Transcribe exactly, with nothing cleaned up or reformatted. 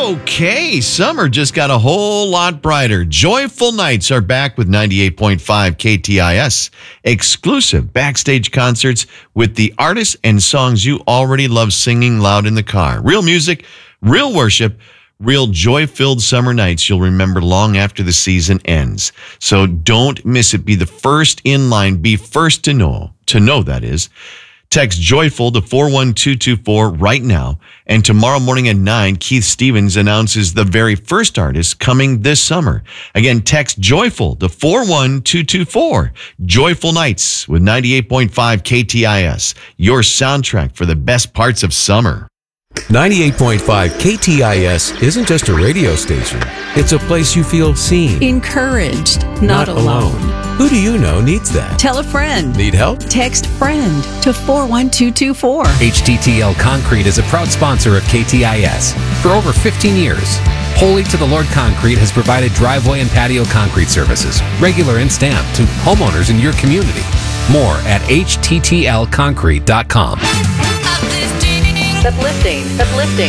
Okay, summer just got a whole lot brighter. Joyful Nights are back with ninety-eight point five K T I S. Exclusive backstage concerts with the artists and songs you already love singing loud in the car. Real music, real worship, real joy-filled summer nights you'll remember long after the season ends. So don't miss it. Be the first in line. Be first to know. To know, that is. Text JOYFUL to four one two two four right now. And tomorrow morning at nine, Keith Stevens announces the very first artist coming this summer. Again, text JOYFUL to four one two two four. Joyful Nights with ninety-eight point five K T I S. Your soundtrack for the best parts of summer. ninety-eight point five K T I S isn't just a radio station. It's a place you feel seen. Encouraged, not, not alone. alone. Who do you know needs that? Tell a friend. Need help? Text FRIEND to four one two two four. H T T L Concrete is a proud sponsor of K T I S. For over fifteen years, Holy to the Lord Concrete has provided driveway and patio concrete services, regular and stamped, to homeowners in your community. More at H T T L concrete dot com. Uplifting, uplifting.